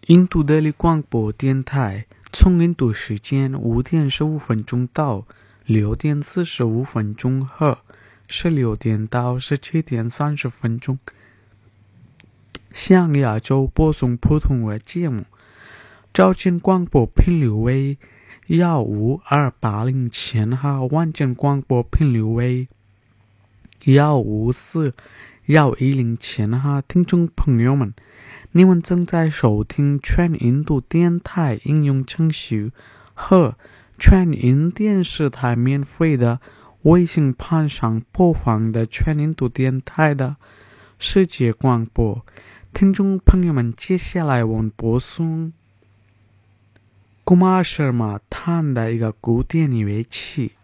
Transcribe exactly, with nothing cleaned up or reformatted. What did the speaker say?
印度德里广播电台，从印度时间五点十五分钟到六点四十五分钟和十六点到十七点三十分钟，向亚洲播送普通话节目。早间广播频率为幺五二八零千赫，晚间广播频率为幺五四幺一零千赫。听众朋友们，你们正在收听全印度电台应用程序和全印电视台免费的微信盘上播放的全印度电台的世界广播。听众朋友们，接下来我们播送Kumar Sharma弹的一个古典乐器。